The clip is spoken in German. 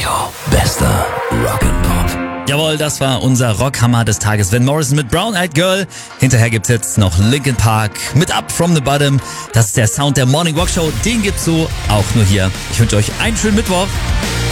Radio. Bester Rock'n'Pop. Jawohl, das war unser Rockhammer des Tages. Van Morrison mit Brown Eyed Girl. Hinterher gibt's jetzt noch Linkin Park mit Up From The Bottom. Das ist der Sound der Morning Rock Show. Den gibt's so auch nur hier. Ich wünsche euch einen schönen Mittwoch.